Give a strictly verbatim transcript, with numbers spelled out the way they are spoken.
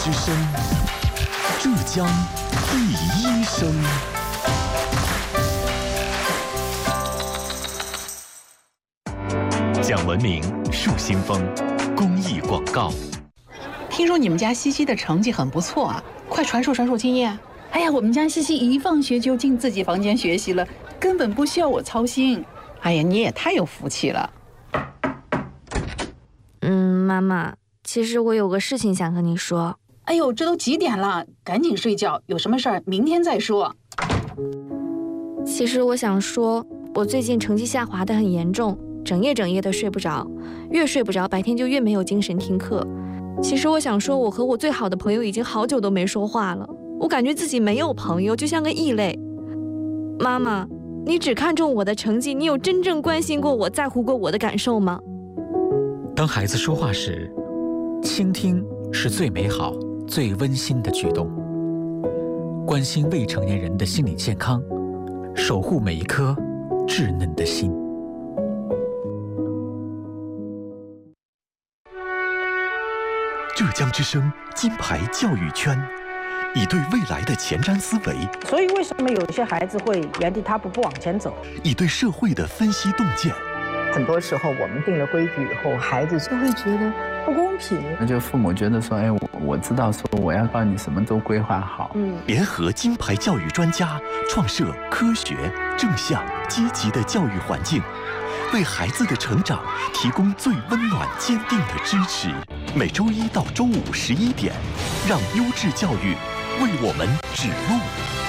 之声，浙江第一声。讲文明树新风公益广告。 听说你们家西西的成绩很不错啊，快传授传授经验。 哎呀，我们家西西一放学就进自己房间学习了，根本不需要我操心。 哎呀，你也太有福气了。 嗯，妈妈，其实我有个事情想和你说。 哎呦，这都几点了？赶紧睡觉，有什么事儿明天再说。 其实我想说，我最近成绩下滑得很严重，整夜整夜的睡不着，越睡不着，白天就越没有精神听课。其实我想说，我和我最好的朋友已经好久都没说话了，我感觉自己没有朋友，就像个异类。妈妈，你只看重我的成绩，你有真正关心过我，在乎过我的感受吗？ 当孩子说话时，倾听是最美好、最温馨的举动。关心未成年人的心理健康，守护每一颗稚嫩的心。 浙江之声金牌教育圈，以对未来的前瞻思维， 所以为什么有些孩子会原地踏步不往前走？ 以对社会的分析洞见。 很多时候我们定了规矩以后，孩子就会觉得不公平。 那就父母觉得说，哎，我我知道说我要帮你什么都规划好。 嗯， 联合金牌教育专家，创设科学、正向、积极的教育环境，为孩子的成长提供最温暖、坚定的支持。每周一到周五十一点，让优质教育为我们指路。